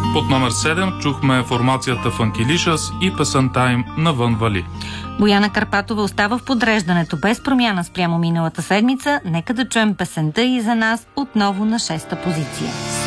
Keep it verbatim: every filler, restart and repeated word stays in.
Под номер седем чухме формацията Фанкилишас и песента им Навън вали. Бояна Карпатова остава в подреждането без промяна спрямо миналата седмица. Нека да чуем песента и за нас отново на шеста позиция.